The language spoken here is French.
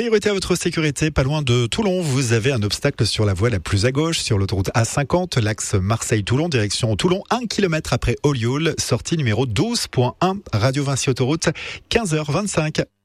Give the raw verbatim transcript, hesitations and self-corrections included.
Priorité à votre sécurité, pas loin de Toulon. Vous avez un obstacle sur la voie la plus à gauche, sur l'autoroute A cinquante, l'axe Marseille-Toulon, direction Toulon, un kilomètre après Olioul, sortie numéro douze point un, Radio Vinci Autoroute, quinze heures vingt-cinq.